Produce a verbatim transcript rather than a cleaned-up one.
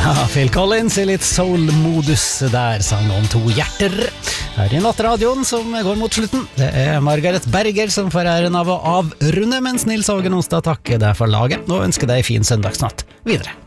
Ja, Phil Collins i litt soul-modus der, sang om to hjerter. Her i nattradioen som går mot slutten. Det er Margaret Berger som får æren av å avrunde, mens Nils Åge Nonstad takker deg for laget og ønsker deg fin søndagsnatt videre.